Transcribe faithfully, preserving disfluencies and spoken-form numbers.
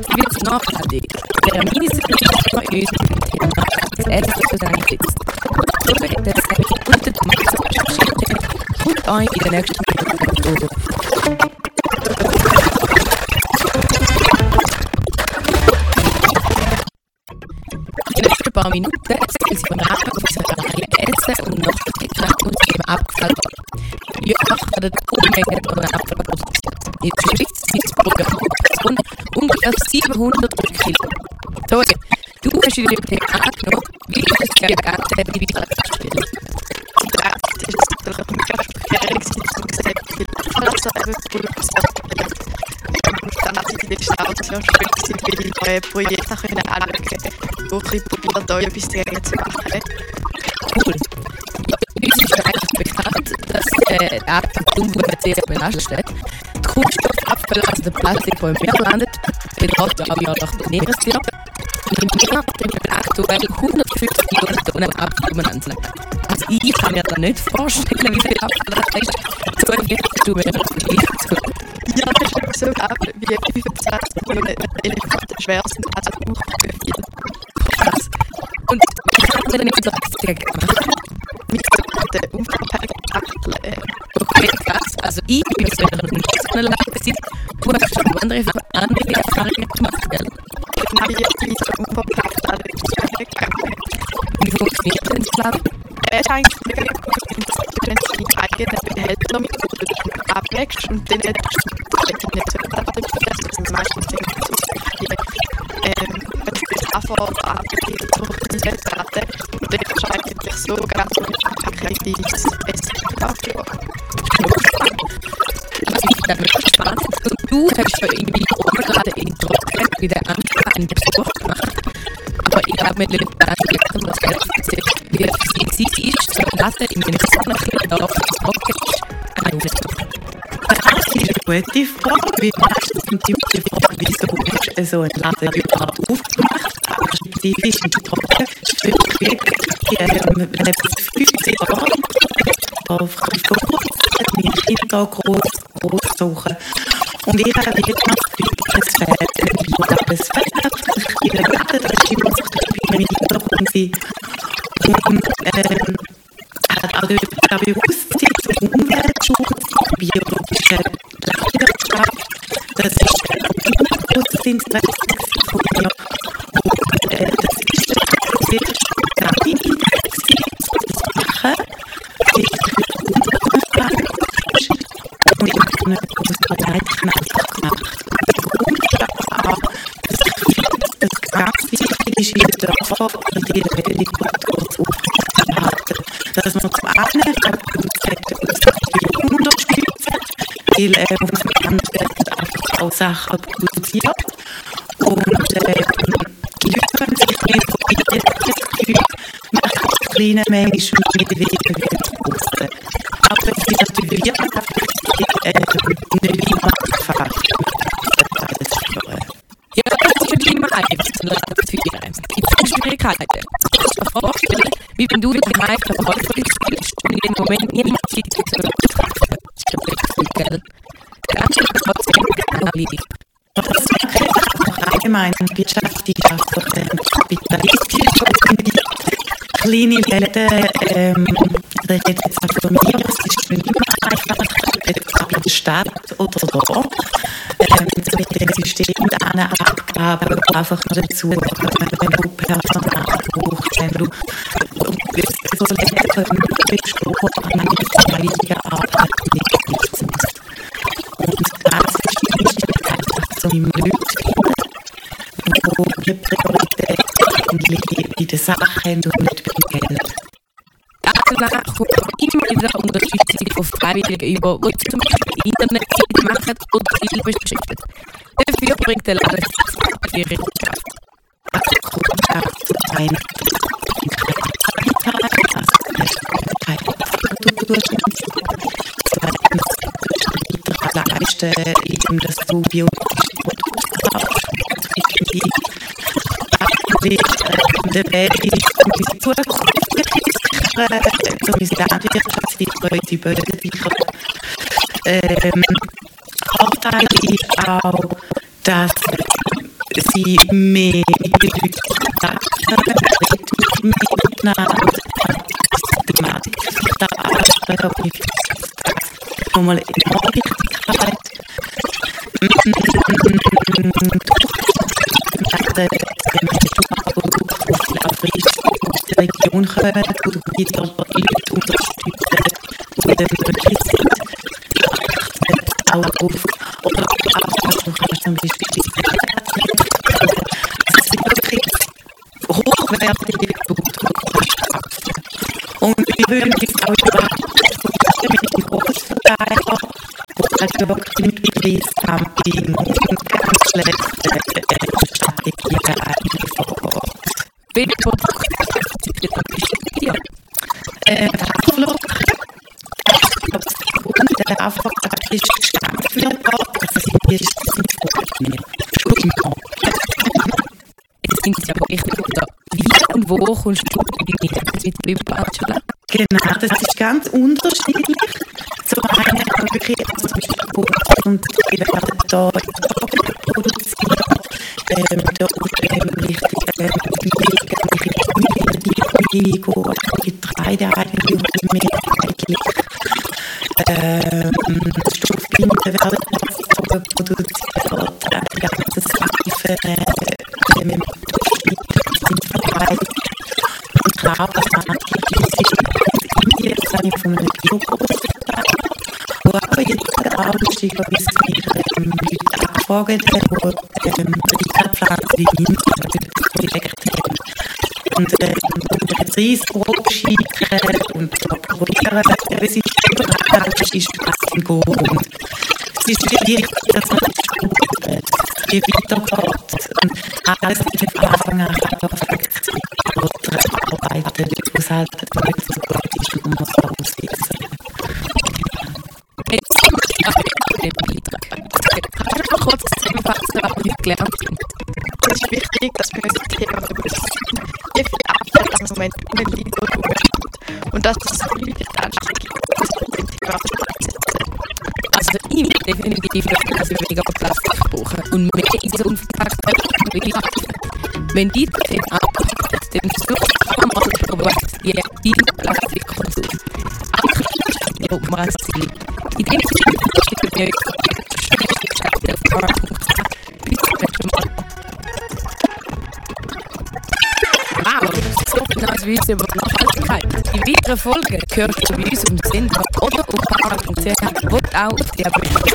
wird es nachhaltig. Der Minisekretär von uns mit dem Thema das Essen zusammensetzt. Darüber hat er sich unter dem Max verabschiedet und euch in den nächsten Minuten auf. In den nächsten paar Minuten erzählen sie von Rahmen auf unserer Reihe Essen und Nachhaltigkeit und dem Abfall. Wir achten Unmengen an Abfallproduktion. In der Schweiz sind es pro Generation ungefähr siebenhundert Kilo. Zoe, du hast dir dem Thema angenommen, wie du es gerne gerne die Wiederholung feststellen. Ja, das ist natürlich mega schwierig, zu sehen, wie viel Wasser eben produziert wird. Und dann natürlich ist es auch sehr schwierig, weil die neuen Projekte können anschauen, wo ich probiert, da etwas dagegen zu machen. Cool. Ja, uns ist eigentlich bekannt, dass äh, der Abfall die Umwelt sehr belastet. Der Kunststoffabfall, also der Plastik, der im Meer landet, betrifft ja auch nach dem Meerestier. Und im Meer trinken aktuell hundertfünfzig Millionen Tonnen Abfall umeinander. Also ich kann mir da nicht vorstellen, wie viel Abfall das ist. So wirst du mir nicht. Ja, das ist so ab, wie fünfundzwanzig Millionen Elefanten schwer sind, also auch viel. Krass. Und ich kann mir nicht so richtig machen. Mit sogenannten Umverpackungsakten. Okay, krass. Also ich bin mir selber noch nicht so eine Lage gewesen. Du hast schon andere, andere Erfahrungen gemacht, gell? Genau, wie diese unverpackt alle gegangen. Wie funktioniert denn das Lab? Es ist eigentlich mega gut, wenn du deine eigenen Behälter mit ablegst und dann nicht so das sind meistens ähm, wenn du das Hafer oder Abgeben zurücksetzen und dann entscheidet sich so ganz aktiv das Essen aufgeben. Also ich finde das mega spannend. Und du hast schon irgendwie gerade in Trocken bei der Anfang einen Besuch gemacht. Aber ich habe mir nicht daran gedacht, was er erzählt, wie es ist, so eine Latte in den Sonnenschein da auf das Trocken ist. Das ist eine gute Frage, weil meistens sind die Frage, wieso hast du so einen Laden überhaupt aufgemacht, aber spezifisch in Trocken, wenn etwas fünfzehn Jahre auf meine Kinder groß, groß suchen. Und ich habe wirklich das Gefühl, es fehlt irgendwie, aber es fehlt in der Laden, das ist immer so ein bisschen im Hintergrund sein. Und ähm, hat auch der Bewusstsein zum Umweltschutz, biologische Landwirtschaft, das ist ein Bewusstseinsinteresse von mir. Und äh, das ist sehr stabil, das zu machen. Und ich habe eine große Partei einfach gemacht. Und aber auch, dass es ganz wichtig ist, in den Dörfern und in der Kultur zu behalten. Dass man zum einen unterstützen, weil äh, unsere Landwirte einfach auch Sachen produziert. Und äh, die Leute können sich nicht so viel das Gefühl, nach kleinen Menschen mit bewegen wie das Große. Aber es ist natürlich wirtschaftlich äh, nicht immer einfach. Ja, das ist nicht immer einfach, so eine Latte zu führen. Es gibt viele Schwierigkeiten. Ich kann mir vorstellen, wie wenn du mit dem meisten Verkäuferin spielst und in dem Moment niemand Zeit für so etwas treffen. Das ist ja wirklich gell? Der Anstieg ist trotzdem anliegend. Das merke ich auch allgemein in der Wirtschaft, die einfach kapitalistisch sind. Kleine Läden, ähm, das ist jetzt auch von mir, es ist nicht immer einfach, ob in der Stadt oder so. Ähm, so mit dem System dann Abgaben einfach nur dazu, wenn du Personal brauchst, wenn du so Läden können besprochen, an einer beteiligen Arbeit nicht nichts musst. Und das ist wichtig, einfach so im Leute finden, wo die Priorität eigentlich in der Sache haben und nicht beim Geld. Danach kommt auch immer wieder Unterstützung von Freiwilligen über, die zum Beispiel Internetseiten machen oder viel beschriften. Dafür bringt der Laden ihre Wirtschaft. Also Kundschaft zum einen Kapital, also Teil der Kulturschutz. Zweitens kann leisten, eben, dass du biologische Produkte kaufst. Die der Weg ist, um die Zukunft zu sichern, um die Landwirtschaft sichern, die Böden sichern. Ähm, Vorteil ist auch, dass sie mehr mit den Leuten miteinander Thematik da ansprechen, ob ich nochmal eine Wichtigkeit aus der Region kommen oder wieder Leute unterstützen, die dann wirklich sind, die achten auch auf oder auch zum Beispiel es sind wirklich hochwertige Produkte und wir würden uns auch überraschen mit den Großverteiler, die halt wirklich mit Betriebscamping und ganz schlechte Strategien eigentlich vor Ort. Welche Produkte akzeptiert am besten dir? Äh, der Haferflock, und der Haferflock ist gestampft für dort, also sie ist nicht Entschuldigung. Jetzt sind sie aber richtig gut. Wie und wo kommst du mit Blütenblattschule? Genau, das ist ganz unterschiedlich. Zum einen wirklich, also zum Beispiel und die werden da produziert. Ähm, da ähm, richtig, ähm, die Getreide eigentlich und mehr eigentlich ähm, Stoffbinden werden produziert. Die ganzen Seifen äh, mit sind verbreitet. Und klar, das ist Indien, das habe ich von einem Biogroßverteil. Wo aber jetzt auch gestiegen ist, mit Leuten angefangen haben, die ähm, die Pflanzen wie Minze direkt haben. Und ähm, ein Reisbrot schicken und probieren, es ist überall, es ist Passing und es ist wichtig, dass man das wie weitergeht und alles von Anfang an perfekt arbeiten, aushalten, damit es so gut ist und man es aussitzen. Jetzt sind wir auf dem Beitrag. Kannst du noch kurz zusammenfassen, was wir gelernt haben? Es ist wichtig, dass wir uns das Thema bewusst sind, wie viel Abfall im Moment in den Liedern rumsteht und dass das Gefühl nicht ansteigt, dass wir mit dem Thema auseinandersetzen. Also ich will definitiv dafür, dass wir weniger Plastik brauchen und mehr in so unverpackten wirklich abfallen. Wenn die den abfallen, dann sucht man mal darüber, wie die Plastikkonsum auch immer als Ziel. In dem Sinne schicken wir euch Geschäfte auf Power Punkt a. Bis zum nächsten Mal. Wow, so viel als Wissen über Nachhaltigkeit. Die weiteren Folgen gehört zu uns im Sender oder auf power punkt c h, wo auch auf die